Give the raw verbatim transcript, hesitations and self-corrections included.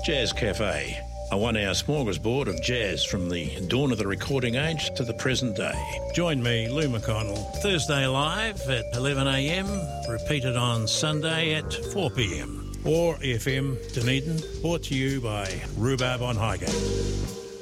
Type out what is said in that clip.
Jazz Cafe, a one-hour smorgasbord of jazz from the dawn of the recording age to the present day. Join me, Lou McConnell, Thursday live at eleven a m, repeated on Sunday at four p m. Or F M Dunedin, brought to you by Rhubarb on Highgate.